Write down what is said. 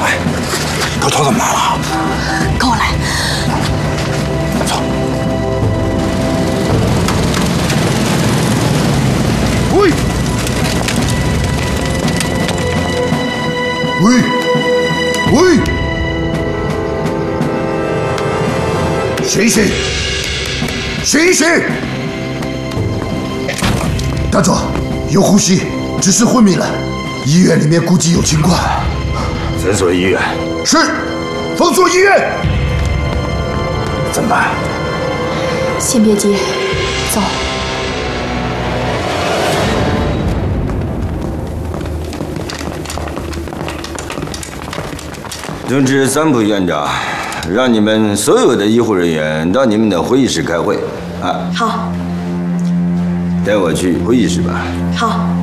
哎，狗头怎么来了？ 跟我来。 走。喂！喂！醒醒！醒醒！大壮，有呼吸，只是昏迷了。医院里面估计有情况。封锁医院。是，封锁医院。怎么办？ 先别急，走。 通知三浦院长，让你们所有的医护人员到你们的会议室开会。啊， 好。 带我去会议室吧。 好。